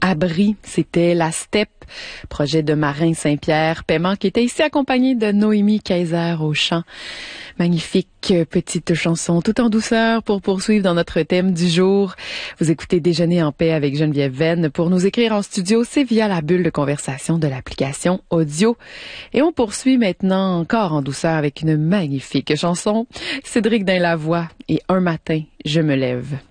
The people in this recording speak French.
Abri, c'était La Steppe, projet de Marin Saint-Pierre, Paiement, qui était ici accompagné de Noémie Kaiser au chant. Magnifique petite chanson, tout en douceur pour poursuivre dans notre thème du jour. Vous écoutez Déjeuner en paix avec Geneviève Venn. Pour nous écrire en studio, c'est via la bulle de conversation de l'application audio. Et on poursuit maintenant encore en douceur avec une magnifique chanson. Cédric Dain Lavoie et Un matin, je me lève.